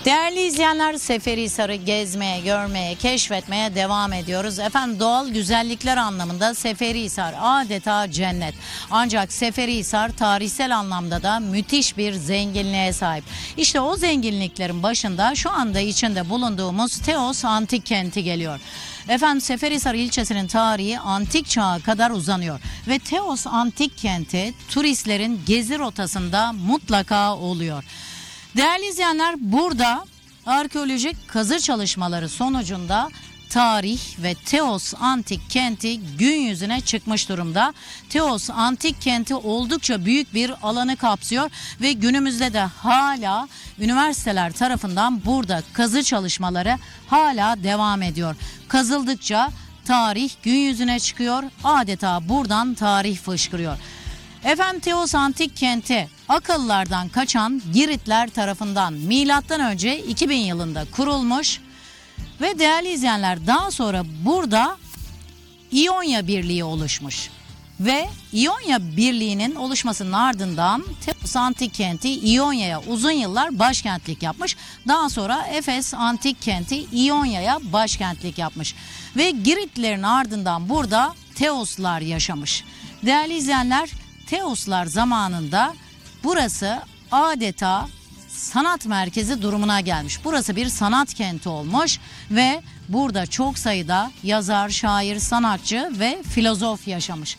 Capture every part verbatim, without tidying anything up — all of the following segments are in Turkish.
Değerli izleyenler, Seferihisar'ı gezmeye, görmeye, keşfetmeye devam ediyoruz. Efendim, doğal güzellikler anlamında Seferihisar adeta cennet. Ancak Seferihisar tarihsel anlamda da müthiş bir zenginliğe sahip. İşte o zenginliklerin başında şu anda içinde bulunduğumuz Teos Antik Kenti geliyor. Efendim, Seferihisar ilçesinin tarihi antik çağa kadar uzanıyor ve Teos Antik Kenti turistlerin gezi rotasında mutlaka oluyor. Değerli izleyenler, burada arkeolojik kazı çalışmaları sonucunda tarih ve Teos Antik Kenti gün yüzüne çıkmış durumda. Teos Antik Kenti oldukça büyük bir alanı kapsıyor ve günümüzde de hala üniversiteler tarafından burada kazı çalışmaları hala devam ediyor. Kazıldıkça tarih gün yüzüne çıkıyor, adeta buradan tarih fışkırıyor. Efendim, Teos Antik Kenti Akalılardan kaçan Giritler tarafından milattan önce iki bin yılında kurulmuş ve değerli izleyenler, daha sonra burada İonya Birliği oluşmuş ve İonya Birliği'nin oluşmasının ardından Teos Antik Kenti İonya'ya uzun yıllar başkentlik yapmış. Daha sonra Efes Antik Kenti İonya'ya başkentlik yapmış ve Giritlerin ardından burada Teoslar yaşamış. Değerli izleyenler, Teoslar zamanında burası adeta sanat merkezi durumuna gelmiş. Burası bir sanat kenti olmuş ve burada çok sayıda yazar, şair, sanatçı ve filozof yaşamış.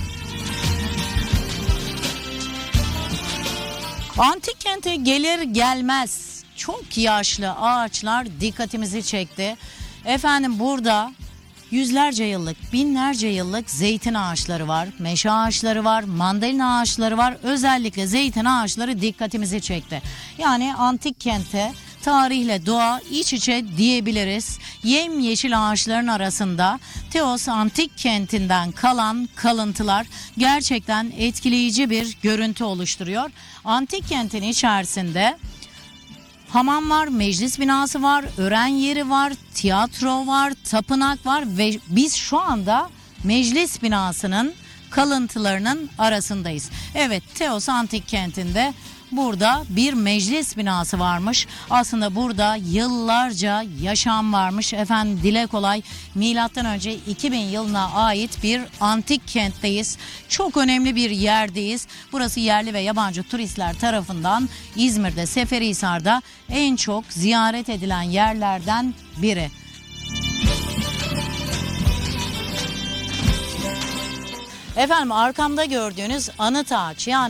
Antik kente gelir gelmez çok yaşlı ağaçlar dikkatimizi çekti. Efendim, burada yüzlerce yıllık, binlerce yıllık zeytin ağaçları var, meşe ağaçları var, mandalina ağaçları var. Özellikle zeytin ağaçları dikkatimizi çekti. Yani antik kente tarihle doğa iç içe diyebiliriz. Yemyeşil ağaçların arasında Teos Antik Kenti'nden kalan kalıntılar gerçekten etkileyici bir görüntü oluşturuyor. Antik kentin içerisinde hamam var, meclis binası var, öğren yeri var, tiyatro var, tapınak var ve biz şu anda meclis binasının kalıntılarının arasındayız. Evet, Teos Antik Kenti'nde burada bir meclis binası varmış. Aslında burada yıllarca yaşam varmış. Efendim, dile kolay, milattan önce iki bin yılına ait bir antik kentteyiz. Çok önemli bir yerdeyiz. Burası yerli ve yabancı turistler tarafından İzmir'de, Seferihisar'da en çok ziyaret edilen yerlerden biri. Efendim, arkamda gördüğünüz anıt ağaç, yani